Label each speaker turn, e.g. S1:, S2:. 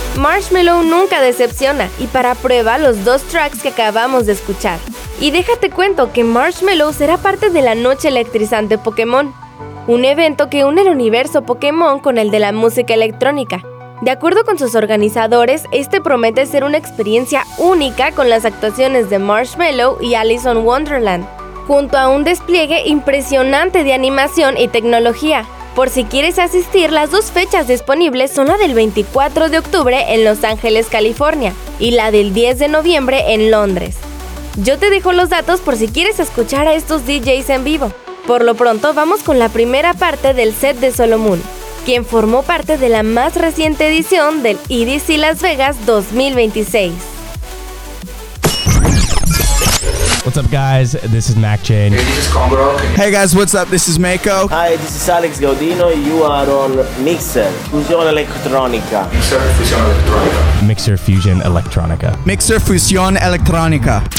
S1: Marshmello nunca decepciona y para prueba los 2 tracks que acabamos de escuchar. Y déjate cuento que Marshmello será parte de la Noche Electrizante Pokémon, un evento que une el universo Pokémon con el de la música electrónica. De acuerdo con sus organizadores, este promete ser una experiencia única con las actuaciones de Marshmello y Alice in Wonderland, junto a un despliegue impresionante de animación y tecnología. Por si quieres asistir, las 2 fechas disponibles son la del 24 de octubre en Los Ángeles, California, y la del 10 de noviembre en Londres. Yo te dejo los datos por si quieres escuchar a estos DJs en vivo. Por lo pronto, vamos con la primera parte del set de Solomun, quien formó parte de la más reciente edición del EDC Las Vegas 2026.
S2: What's up, guys? This is Mac Chain.
S3: Hey, this is Congo.
S4: Hey guys, what's up? This is Mako.
S5: Hi, this is Alex Gaudino. You are on Mixer Fusion Electronica.
S3: Mixer Fusion Electronica.
S2: Mixer Fusion Electronica.
S4: Mixer Fusion Electronica.